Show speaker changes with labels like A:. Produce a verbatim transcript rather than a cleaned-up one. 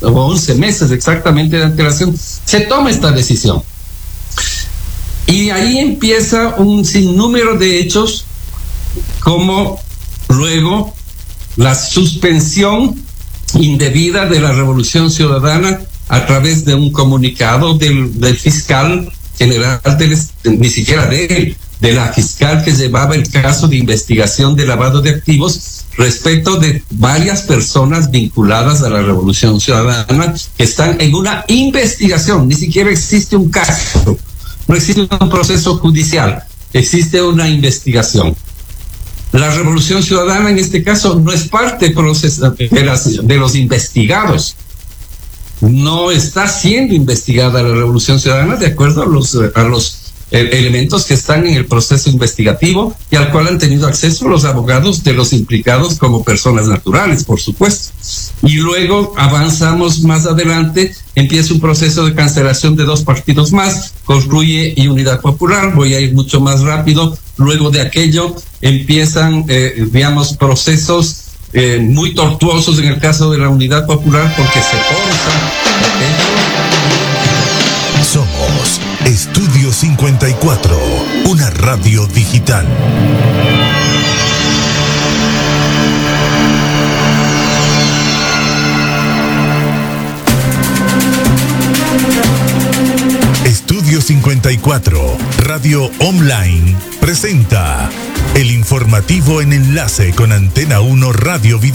A: o once meses exactamente de antelación, se toma esta decisión. Y ahí empieza un sinnúmero de hechos, como luego la suspensión indebida de la Revolución Ciudadana a través de un comunicado del, del fiscal general, del, ni siquiera de él, de la fiscal que llevaba el caso de investigación de lavado de activos respecto de varias personas vinculadas a la Revolución Ciudadana que están en una investigación. Ni siquiera existe un caso, no existe un proceso judicial, existe una investigación. La Revolución Ciudadana en este caso no es parte de, las, de los investigados. No está siendo investigada la Revolución Ciudadana de acuerdo a los, a los eh, elementos que están en el proceso investigativo y al cual han tenido acceso los abogados de los implicados como personas naturales, por supuesto. Y luego avanzamos más adelante, empieza un proceso de cancelación de dos partidos más, Construye y Unidad Popular. Voy a ir mucho más rápido. Luego de aquello empiezan, eh, digamos, procesos Eh, muy tortuosos en el caso de la Unidad Popular, porque se forza.
B: Somos Estudio cincuenta y cuatro, una radio digital. Estudio cincuenta y cuatro, Radio Online, presenta el informativo en enlace con Antena uno Radio Video.